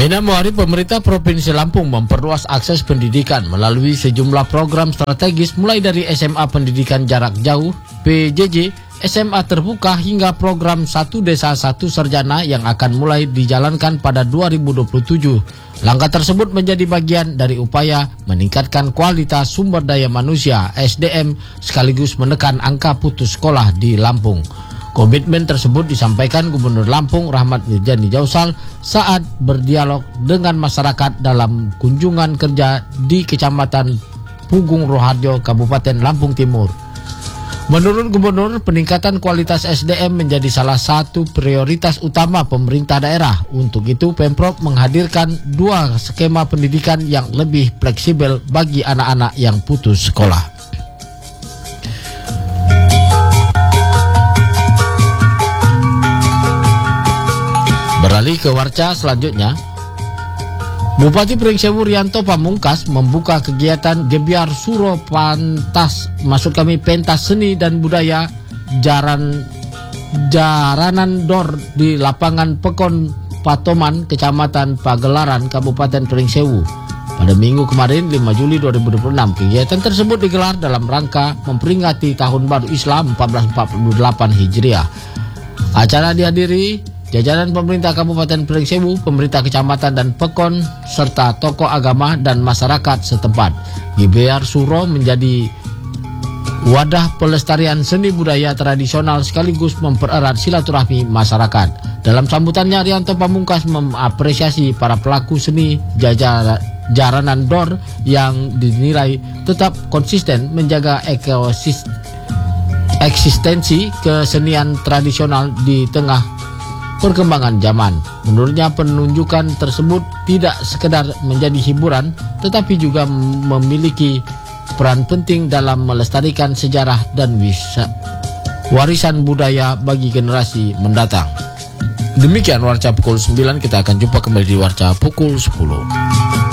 Minamori, pemerintah Provinsi Lampung memperluas akses pendidikan melalui sejumlah program strategis mulai dari SMA Pendidikan Jarak Jauh (PJJ), SMA terbuka hingga program Satu Desa Satu Sarjana yang akan mulai dijalankan pada 2027. Langkah tersebut menjadi bagian dari upaya meningkatkan kualitas sumber daya manusia (SDM) sekaligus menekan angka putus sekolah di Lampung. Komitmen tersebut disampaikan Gubernur Lampung Rahmat Mirjani Jausal saat berdialog dengan masyarakat dalam kunjungan kerja di Kecamatan Pugung Roharjo, Kabupaten Lampung Timur. Menurut Gubernur, peningkatan kualitas SDM menjadi salah satu prioritas utama pemerintah daerah. Untuk itu, Pemprov menghadirkan 2 skema pendidikan yang lebih fleksibel bagi anak-anak yang putus sekolah. Beralih ke warca selanjutnya, Bupati Pringsewu Rianto Pamungkas membuka kegiatan Gebyar Suro Pentas Seni dan Budaya Jaranan Dor di lapangan Pekon Patoman, Kecamatan Pagelaran, Kabupaten Pringsewu. Pada minggu kemarin 5 Juli 2026, kegiatan tersebut digelar dalam rangka memperingati Tahun Baru Islam 1448 Hijriah. Acara dihadiri jajaran pemerintah Kabupaten Pringsewu, pemerintah kecamatan dan Pekon, serta tokoh agama dan masyarakat setempat. Gebyar Suro menjadi wadah pelestarian seni budaya tradisional sekaligus mempererat silaturahmi masyarakat. Dalam sambutannya, Rianto Pamungkas mengapresiasi para pelaku seni Jaranan Dor yang dinilai tetap konsisten menjaga eksistensi kesenian tradisional di tengah perkembangan zaman. Menurutnya, penunjukan tersebut tidak sekedar menjadi hiburan, tetapi juga memiliki peran penting dalam melestarikan sejarah dan warisan budaya bagi generasi mendatang. Demikian warca pukul 9, kita akan jumpa kembali di warca pukul 10.